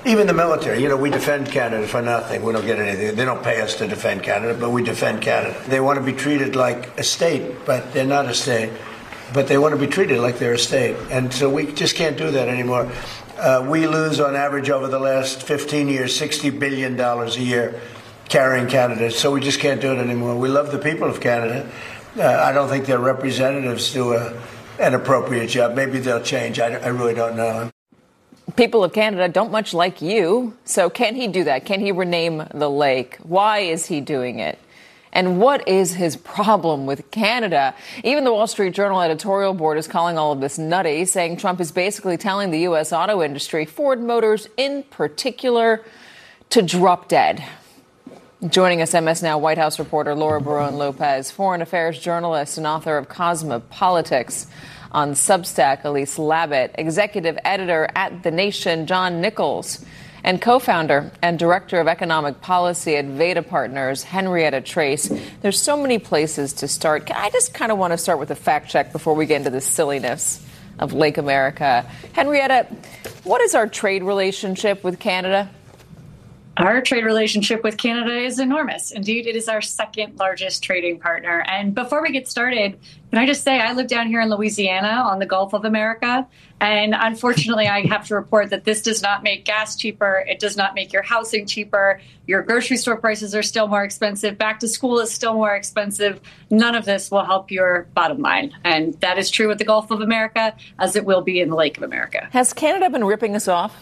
Even the military, we defend Canada for nothing. We don't get anything. They don't pay us to defend Canada, but we defend Canada. They want to be treated like a state, but they're not a state. But they want to be treated like they're a state. And so we just can't do that anymore. We lose, on average, over the last 15 years, $60 billion a year carrying Canada. So we just can't do it anymore. We love the people of Canada. I don't think their representatives do an appropriate job. Maybe they'll change. I really don't know. People of Canada don't much like you. So can he do that? Can he rename the lake? Why is he doing it? And what is his problem with Canada? Even the Wall Street Journal editorial board is calling all of this nutty, saying Trump is basically telling the U.S. auto industry, Ford Motors in particular, to drop dead. Joining us, MS Now White House reporter Laura Barone-Lopez, foreign affairs journalist and author of Cosmopolitics on Substack, Elise Labott, executive editor at The Nation, John Nichols, and co-founder and director of economic policy at Veda Partners, Henrietta Trace. There's so many places to start. I just kind of want to start with a fact check before we get into the silliness of Lake America. Henrietta, what is our trade relationship with Canada? Our trade relationship with Canada is enormous. Indeed, it is our second largest trading partner. And before we get started, can I just say I live down here in Louisiana on the Gulf of America. And unfortunately, I have to report that this does not make gas cheaper. It does not make your housing cheaper. Your grocery store prices are still more expensive. Back to school is still more expensive. None of this will help your bottom line. And that is true with the Gulf of America, as it will be in the Lake of America. Has Canada been ripping us off?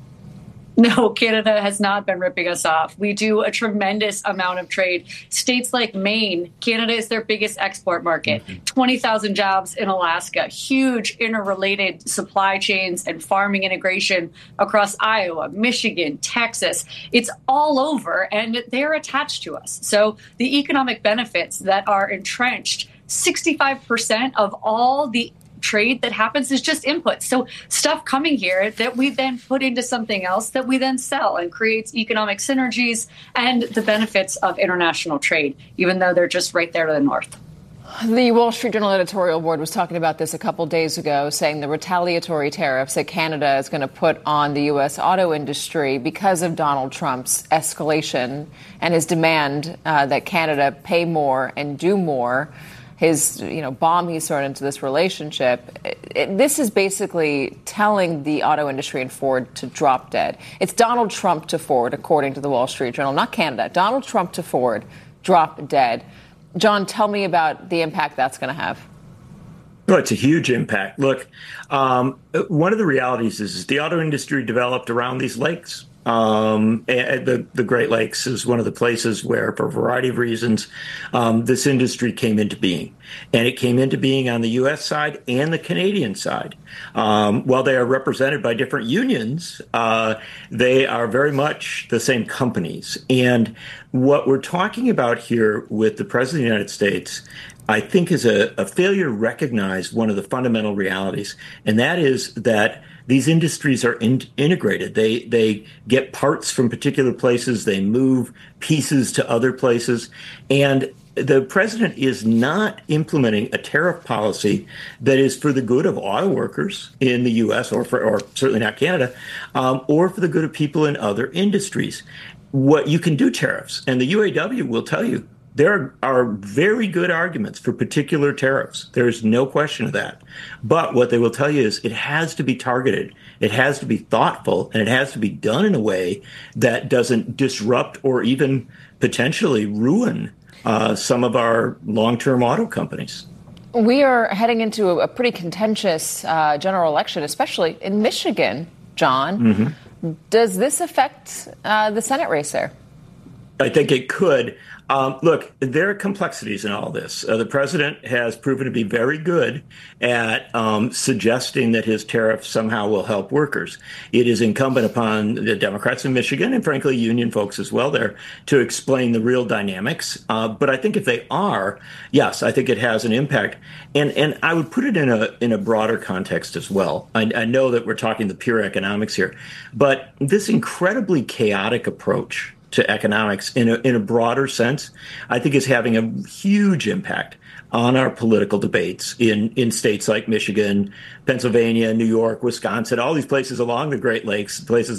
No, Canada has not been ripping us off. We do a tremendous amount of trade. States like Maine, Canada is their biggest export market. 20,000 jobs in Alaska, huge interrelated supply chains and farming integration across Iowa, Michigan, Texas. It's all over, and they're attached to us. So the economic benefits that are entrenched, 65% of all the trade that happens is just inputs. So stuff coming here that we then put into something else that we then sell and creates economic synergies and the benefits of international trade, even though they're just right there to the north. The Wall Street Journal editorial board was talking about this a couple days ago, saying the retaliatory tariffs that Canada is going to put on the U.S. auto industry because of Donald Trump's escalation and his demand that Canada pay more and do more. His, bomb he started into this relationship. This is basically telling the auto industry and Ford to drop dead. It's Donald Trump to Ford, according to the Wall Street Journal, not Canada. Donald Trump to Ford, drop dead. John, tell me about the impact that's going to have. Well, it's a huge impact. Look, one of the realities is the auto industry developed around these lakes. The Great Lakes is one of the places where, for a variety of reasons, this industry came into being. And it came into being on the U.S. side and the Canadian side. While they are represented by different unions, they are very much the same companies. And what we're talking about here with the President of the United States, I think, is a failure to recognize one of the fundamental realities, and that is that these industries are integrated. They get parts from particular places. They move pieces to other places. And the president is not implementing a tariff policy that is for the good of auto workers in the U.S. or certainly not Canada, or for the good of people in other industries. What you can do tariffs, and the UAW will tell you, there are very good arguments for particular tariffs. There's no question of that. But what they will tell you is it has to be targeted. It has to be thoughtful, and it has to be done in a way that doesn't disrupt or even potentially ruin some of our long-term auto companies. We are heading into a pretty contentious general election, especially in Michigan, John. Mm-hmm. Does this affect the Senate race there? I think it could. Look, there are complexities in all this. The president has proven to be very good at suggesting that his tariff somehow will help workers. It is incumbent upon the Democrats in Michigan and, frankly, union folks as well there to explain the real dynamics. But I think if they are, yes, I think it has an impact. And I would put it in a broader context as well. I know that we're talking the pure economics here, but this incredibly chaotic approach to economics in a broader sense, I think is having a huge impact on our political debates in states like Michigan, Pennsylvania, New York, Wisconsin, all these places along the Great Lakes, places